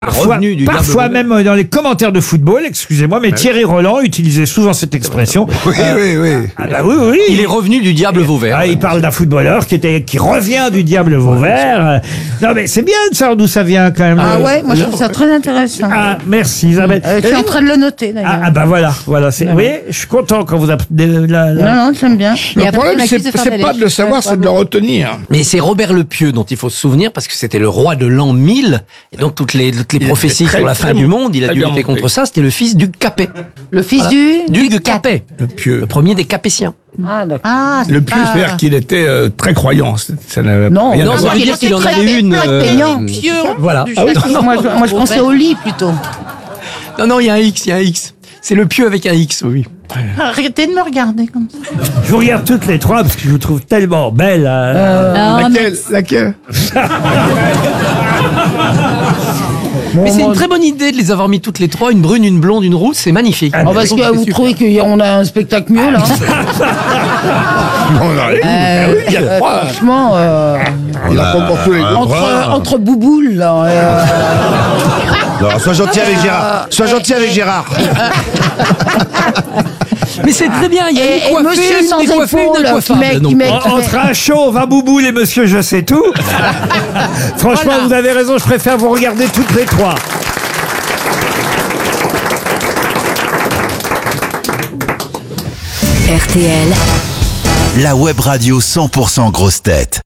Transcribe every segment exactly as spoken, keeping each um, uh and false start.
Parfois, Revenu du parfois diable même dans les commentaires de football, excusez-moi, mais Thierry Roland utilisait souvent cette expression. Oui, oui, oui. Ah bah oui, oui. Il est revenu du diable Vauvert. Ah, il parle d'un footballeur qui était qui revient du diable Vauvert. Non mais c'est bien de savoir d'où ça vient quand même. Ah Le- ouais, moi je trouve ça très intéressant. Ah, merci Isabelle. Euh, je suis en train de le noter d'ailleurs. Ah, ah bah voilà, voilà. C'est, vous voyez, je suis content quand vous appelez la, la- Non, non, j'aime bien. Le problème, c'est c'est pas de le savoir, c'est de le retenir. Mais c'est Robert le Pieux dont il faut se souvenir parce que c'était le roi de l'an mille et donc toutes les, toutes les prophéties très, sur la très fin bon. du monde, il a Très dû bien lutter montré. contre ça. C'était le fils du Capet, Le fils du du Capet, Le pieux. le premier des Capétiens. Ah, d'accord. Ah, Le pieux, pas- c'est-à-dire qu'il était euh, très croyant. C'est- Ça n'avait Non, rien Non, à ça voir. veut dire qu'il en avait une. euh, payant. Voilà. Ah oui, moi, je, moi je pensais au lit plutôt. Non, non, il y a un X, il y a un X. C'est le Pieux avec un X, oui. Arrêtez de me regarder comme ça. Je vous regarde toutes les trois parce que je vous trouve tellement belle. hein. Laquelle, laquelle Mais c'est une très bonne idée de les avoir mis toutes les trois, une brune, une blonde, une rousse, c'est magnifique. Oh, parce que vous trouvez qu'on a un spectacle mieux là On a Euh, il y a euh, trois. Franchement, euh, Il a pas pour tous les entre, entre bouboules là. euh, Non, sois gentil avec Gérard. Sois gentil avec Gérard. Mais c'est très bien, il y a Et- une et coiffée, monsieur une sans décoiffée, une épaules, incoiffable. qui met- qui Donc, met- En- Entre un chauve, un bouboule et monsieur je sais tout. Franchement, vous avez raison, je préfère vous regarder toutes les trois. R T L, La web radio cent pour cent grosse tête.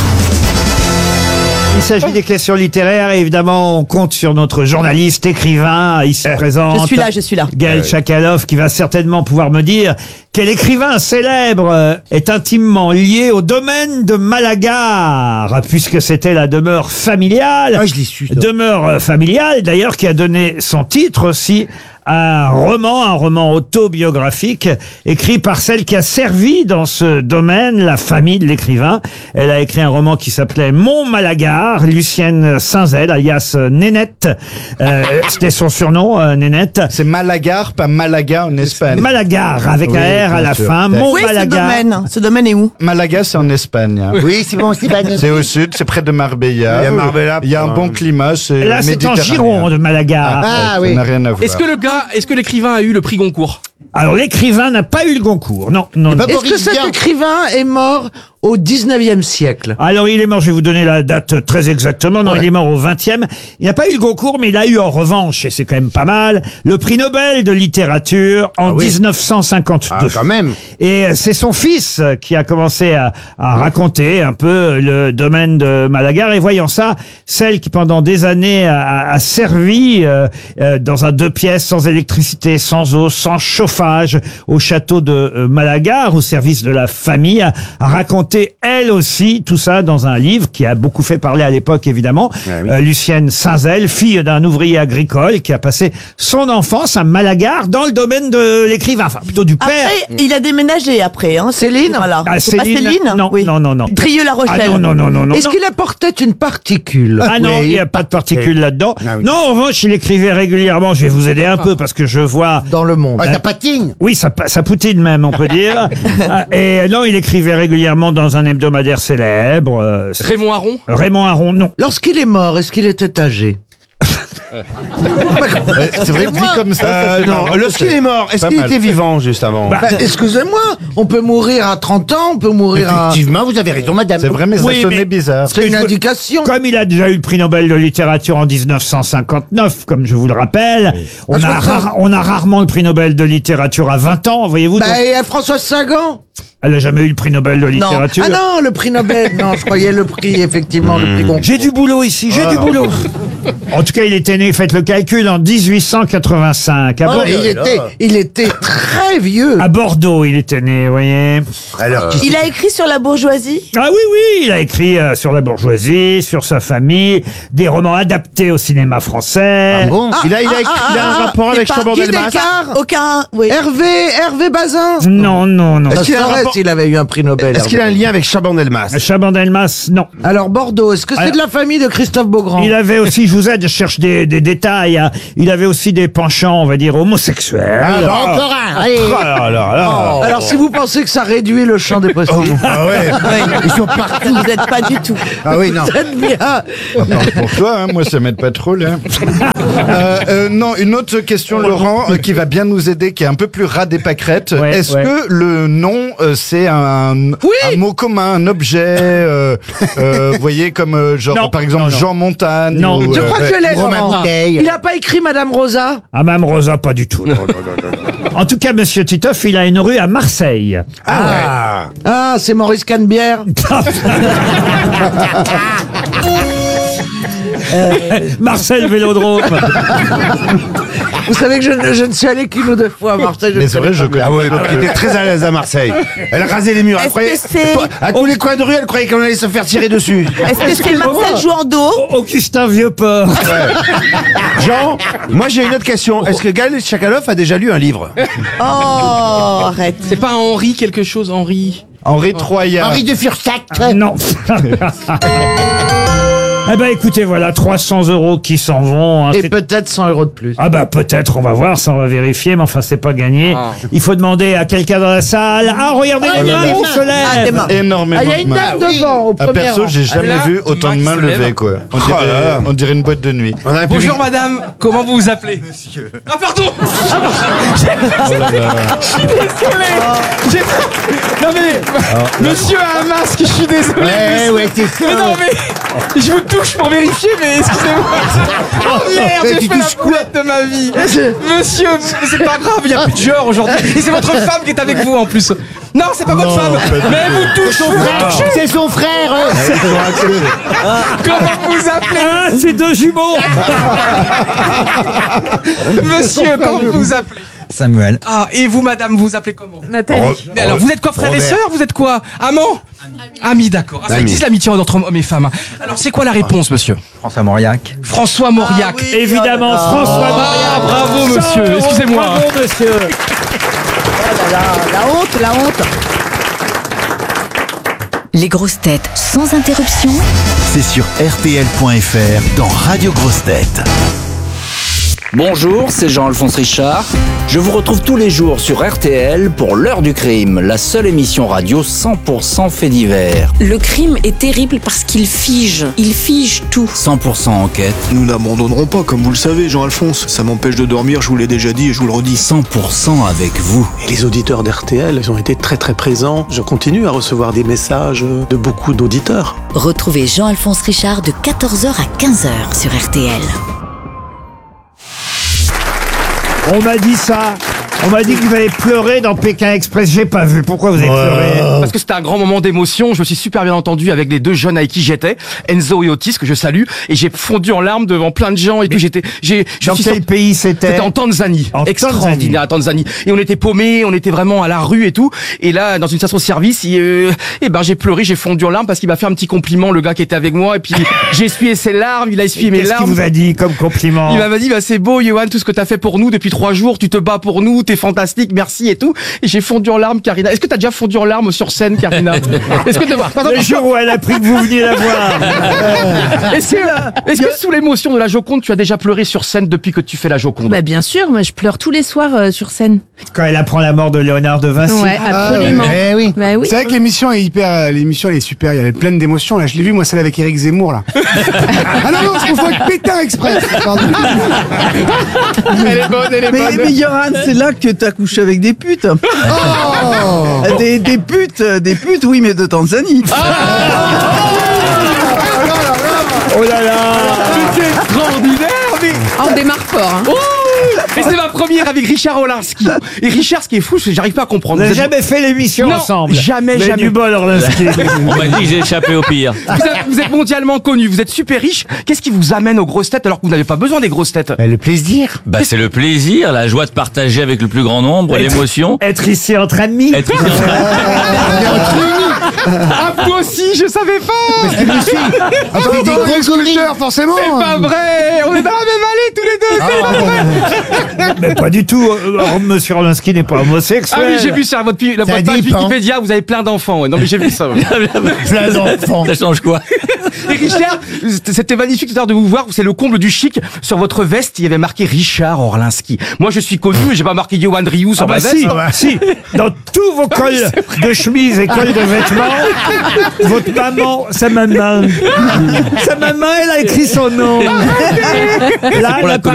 Il s'agit des questions littéraires et évidemment on compte sur notre journaliste, écrivain, ici présent. Je suis là, je suis là. Gaël Chakalov qui va certainement pouvoir me dire quel écrivain célèbre euh, est intimement lié au domaine de Malagar, puisque c'était la demeure familiale. Ah, je l'ai su, ça. Demeure euh, familiale d'ailleurs qui a donné son titre aussi à un roman, un roman autobiographique écrit par celle qui a servi dans ce domaine, la famille de l'écrivain. Elle a écrit un roman qui s'appelait Mon Malagar, Lucienne Saint-Zel, alias Nénette. Euh, c'était son surnom, euh, Nénette. C'est Malagar, pas Malaga en Espagne. Malagar, avec Oui, un R à bien la sûr. fin. Mon Où est ce Malagar. domaine Ce domaine est où Malaga, c'est en Espagne. hein. Oui, c'est bon, c'est pas C'est au sud, c'est près de Marbella. Il y a Marbella, Il y a un bon climat, c'est Là, c'est en méditerranéen. Gironde, de Malagar. Ah, Ça oui. n'a rien à voir. Est-ce que le gars, est-ce que l'écrivain a eu le prix Goncourt? Alors, l'écrivain n'a pas eu le Goncourt. Non, non, non. Est-ce que cet écrivain est mort au dix-neuvième siècle? Alors, il est mort, je vais vous donner la date très exactement. Non, il est mort au vingtième. Il n'a pas eu le Goncourt, mais il a eu en revanche, et c'est quand même pas mal, le prix Nobel de littérature en dix-neuf cent cinquante-deux. Ah, quand même. Et c'est son fils qui a commencé à, à raconter un peu le domaine de Malagar. Et voyant ça, celle qui pendant des années a, a servi euh, euh, dans un deux pièces, sans électricité, sans eau, sans chauffage, au château de euh, Malagar, au service de la famille, a, a raconté elle aussi tout ça dans un livre qui a beaucoup fait parler à l'époque, évidemment. Euh, Lucienne Saint-Zel, fille d'un ouvrier agricole qui a passé son enfance à Malagar dans le domaine de l'écrivain, enfin plutôt du père. Après, il a déménagé après. Hein, Céline Voilà. Ah, C'est pas Céline, Céline non, oui. non, non, non. Trieux-La Rochelle. Ah non, non, non, non, non. Est-ce non. qu'il apportait une particule? Ah non, il n'y a pas de particules là-dedans. Ah oui. Non, en revanche, il écrivait régulièrement. Je vais vous aider un peu parce que je vois. Dans le monde. Ah, ça patine. Oui, ça, pa- ça poutine même, on peut dire. Ah, Et non, il écrivait régulièrement dans un hebdomadaire célèbre. euh, Raymond Aron? Raymond Aron, non. Lorsqu'il est mort, est-ce qu'il était âgé? C'est vrai que dit comme ça, ça Euh, fait non, marrant. lorsqu'il est mort, est-ce Pas qu'il mal. était vivant juste avant Bah, Bah, excusez-moi, on peut mourir à trente ans, on peut mourir à... Effectivement, vous avez raison, madame. C'est vrai, mais ça Oui, sonnait mais- bizarre. C'est une indication. Comme il a déjà eu le prix Nobel de littérature en dix-neuf cent cinquante-neuf, comme je vous le rappelle, on, Ah, a je comprends. rare- on a rarement le prix Nobel de littérature à vingt ans, voyez-vous. Bah, donc et à Françoise Sagan? elle n'a jamais eu le prix Nobel de Non. littérature. Ah non, le prix Nobel. Non, je croyais le prix, effectivement, le prix Goncourt. J'ai du boulot ici, j'ai du boulot. En tout cas, il était né, faites le calcul, en dix-huit cent quatre-vingt-cinq. À, Oh, Bor- il, était, il était très vieux. à Bordeaux, il était né, vous voyez. Alors, qui Il a écrit sur la bourgeoisie. Ah oui, oui, il a écrit euh, sur la bourgeoisie, sur sa famille, des romans adaptés au cinéma français. Ah bon il, a, il, a, écrit- il a un rapport avec c'est pas Chambord Guy Delmas. Descartes. Aucun. Oui. Hervé, Hervé Bazin. Non, non, non. Ça Est-ce qu'il a un serait rapport- s'il avait eu un prix Nobel. Est-ce qu'il a un Hervé. lien avec Chambord Delmas? Chaban-Delmas, non. Alors Bordeaux, est-ce que c'est Alors- de la famille de Christophe Beaugrand? Il avait aussi joué vous aide, je cherche des, des détails. Hein. Il avait aussi des penchants, on va dire, homosexuels. Ah, bah, encore un. Allez. Ah, alors, alors. Alors, si vous pensez que ça réduit le champ des possibles, Ah ouais. Ils sont partout. Vous n'êtes pas du tout. Ah oui, non. faites bien. Attends, pour toi, hein, moi ça m'aide pas trop là. Euh, euh, non, une autre question, Laurent, euh, qui va bien nous aider, qui est un peu plus ras des pâquerettes. Ouais, Est-ce ouais. que le nom, euh, c'est un, un mot commun, un objet, euh, euh, vous voyez, comme euh, genre Non, par exemple non, non. Jean Montagne. Non. ou, Je euh, crois que je l'ai, Romain Laurent. Bouteille. Il n'a pas écrit Madame Rosa. Ah, Mme Rosa, pas du tout. En tout cas, Monsieur Titoff, il a une rue à Marseille. Ah, Ah, c'est Maurice Canebière. Marcel Vélodrome. Vous savez que je, ne- je ne suis allé qu'une ou deux fois à Marseille. je mais ne c'est vrai, connais je pas bien. connais. Ah ouais, donc il était très à l'aise à Marseille. Elle rasait les murs. Elle Est-ce croyait, que c'est- à tous les coins de rue, elle croyait qu'on allait se faire tirer dessus. Est-ce que c'est Marcel Jouando? Augustin Vieux-Port. Jean, moi j'ai une autre question. Est-ce que Gaël Tchakaloff a déjà lu un livre? Oh, arrête. C'est pas Henri quelque chose, Henri Henri Troyat. Henri de Fursac. Non. Eh ben, écoutez, voilà, trois cents euros qui s'en vont. hein. Et C'est- peut-être cent euros de plus. Ah bah peut-être, on va voir, ça on va vérifier, mais enfin c'est pas gagné. Il faut demander à quelqu'un dans la salle. Ah, regardez Ah, les il y a mains des qui mains. se Ah, des lèvent. mains. Énormément Ah, il y a de une mains. dame devant, au Ah, premier perso, rang. j'ai jamais là, vu autant de une main mains qui se lève. levées, quoi. On Oh dirait, là là. on dirait une boîte de nuit. On a un Bonjour public- madame, comment vous vous appelez Monsieur. Ah pardon Non mais, monsieur a un masque, je suis désolé. Ouais, ouais, c'est ça. Mais non mais, je vous touche pour vérifier, mais excusez-moi. Oh merde, Mais j'ai tu fait la touches quoi boulette de ma vie. Monsieur, c'est pas grave, il n'y a plus de genre aujourd'hui. Et c'est votre femme qui est avec vous en plus. Non, c'est pas votre Non, femme, pas du mais elle vous touche. C'est son frère. Comment vous appelez Ah, c'est deux jumeaux. Monsieur, comment vous vous appelez Samuel. Ah, et vous madame, vous vous appelez comment Nathalie. Mais alors, vous êtes quoi, frère et Robert. sœur Vous êtes quoi Amant Amis, d'accord. Ah, ça Amis. existe l'amitié entre hommes et femmes. Alors, c'est quoi la réponse, monsieur François Mauriac. François Mauriac. Évidemment, François Ah, Mauriac. bravo, monsieur. cent euros, Excusez-moi. Bravo, monsieur. La honte, la honte. Les grosses têtes sans interruption. C'est sur R T L point F R dans Radio Grosses Têtes. Bonjour, c'est Jean-Alphonse Richard. Je vous retrouve tous les jours sur R T L pour l'heure du crime, la seule émission radio cent pour cent fait divers. Le crime est terrible parce qu'il fige. Il fige tout. cent pour cent enquête. Nous n'abandonnerons pas, comme vous le savez, Jean-Alphonse. Ça m'empêche de dormir, je vous l'ai déjà dit et je vous le redis. cent pour cent avec vous. Et les auditeurs d'R T L, ils ont été très très présents. Je continue à recevoir des messages de beaucoup d'auditeurs. Retrouvez Jean-Alphonse Richard de quatorze heures à quinze heures sur R T L. On m'a dit ça. On m'a dit que vous avez pleuré dans Pékin Express. J'ai pas vu. Pourquoi vous avez pleuré? Parce que c'était un grand moment d'émotion. Je me suis super bien entendu avec les deux jeunes avec qui j'étais, Enzo et Otis, que je salue. Et j'ai fondu en larmes devant plein de gens et tout. J'étais, j'ai, je Dans suis quel sorti- pays c'était? C'était en Tanzanie. En Extraordinaire à Tanzanie. Et on était paumés, on était vraiment à la rue et tout. Et là, dans une station-service, il, euh, eh ben, j'ai pleuré, j'ai fondu en larmes parce qu'il m'a fait un petit compliment, le gars qui était avec moi. Et puis, j'ai essuyé ses larmes, il a essuyé mes Qu'est-ce qu'il larmes. vous a dit comme compliment? Il m'a dit, bah, c'est beau, Johan, tout ce que t'as fait pour nous depuis trois jours, tu te bats pour nous, t'es fantastique, merci et tout. Et j'ai fondu en larmes, Karina. Est-ce que t'as déjà fondu en larmes sur scène, Karina? Est-ce que, par exemple, Le jour où elle a appris que vous veniez la voir. est-ce que, est-ce que sous l'émotion de la Joconde, tu as déjà pleuré sur scène depuis que tu fais la Joconde? Bah bien sûr, moi je pleure tous les soirs euh, sur scène. Quand elle apprend la mort de Léonard de Vinci. Ouais, absolument. Eh oui. Bah oui. C'est vrai que l'émission est hyper, l'émission elle est super, il y avait plein d'émotions. Là, je l'ai vu, moi, celle avec Éric Zemmour, là. Ah non, non, je confonds avec Pétain Express. Pardon. Elle est bonne, elle est Mais, bonne. mais Yoran, c'est là que t'as couché avec des putes. Oh Des, des putes, euh, des putes, oui, mais de Tanzanie. Oh là là. C'est extraordinaire, mais... Ah, on démarre fort. Hein. Oh et c'est ma première avec Richard Orlinski. Et Richard, ce qui est fou, c'est que j'arrive pas à comprendre. Vous n'avez Vous êtes- jamais fait l'émission Non, ensemble. jamais, Vous avez jamais. du bol, Orlinski. On m'a dit que j'ai échappé au pire. Vous êtes, vous êtes mondialement connu, vous êtes super riche. Qu'est-ce qui vous amène aux grosses têtes alors que vous n'avez pas besoin des grosses têtes? Le plaisir. Bah c'est le plaisir, la joie de partager avec le plus grand nombre, l'émotion. Être ici entre amis. Être ici en train- Ah, vous aussi, je savais pas. Ah, c'est des gros auditeurs, forcément. C'est pas vrai. On est dans la même allée tous les deux. C'est pas vrai. Mais pas du tout. Euh, Monsieur Orlinski n'est pas Ah homosexuel. oui, j'ai vu sur votre, pi- la- Ça votre page dépend. Wikipédia, vous avez plein d'enfants. Ouais. Non mais j'ai vu ça. Ouais. Plein d'enfants. Ça change quoi? Et Richard, c'était magnifique tout à l'heure de vous voir. C'est le comble du chic. Sur votre veste, il y avait marqué Richard Orlinski. Moi, je suis connu, mais j'ai pas marqué Johan Rioux sur Ah bah ma veste. si, si, dans tous vos cols de chemise et cols de vêtements, votre maman, sa maman, sa maman, elle a écrit son nom. Là, Pour elle la a pas